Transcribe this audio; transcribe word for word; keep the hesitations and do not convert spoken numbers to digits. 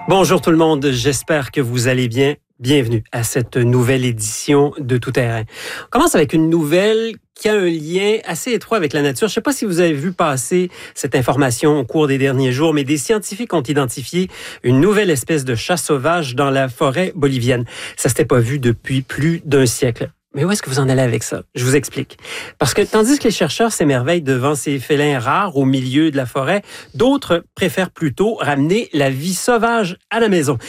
Bonjour tout le monde, j'espère que vous allez bien. Bienvenue à cette nouvelle édition de Tout Terrain. On commence avec une nouvelle qui a un lien assez étroit avec la nature. Je ne sais pas si vous avez vu passer cette information au cours des derniers jours, mais des scientifiques ont identifié une nouvelle espèce de chat sauvage dans la forêt bolivienne. Ça ne s'était pas vu depuis plus d'un siècle. Mais où est-ce que vous en allez avec ça? Je vous explique. Parce que tandis que les chercheurs s'émerveillent devant ces félins rares au milieu de la forêt, d'autres préfèrent plutôt ramener la vie sauvage à la maison.